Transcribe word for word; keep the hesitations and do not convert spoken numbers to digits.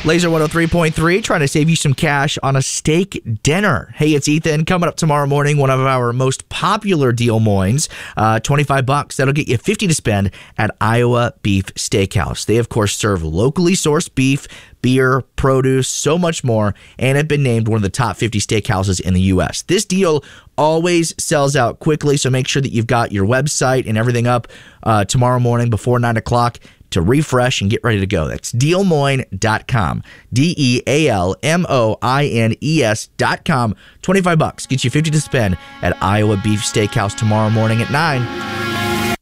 Laser one oh three point three, trying to save you some cash on a steak dinner. Hey, it's Ethan. Coming up tomorrow morning, one of our most popular Deal Moines, uh, twenty-five bucks. That'll get you fifty to spend at Iowa Beef Steakhouse. They, of course, serve locally sourced beef, beer, produce, so much more, and have been named one of the top fifty steakhouses in the U S. This deal always sells out quickly, so make sure that you've got your website and everything up uh, tomorrow morning before nine o'clock to refresh and get ready to go. That's deal moine dot com. D E A L M O I N E S dot com. twenty-five bucks. Gets you fifty to spend at Iowa Beef Steakhouse tomorrow morning at nine.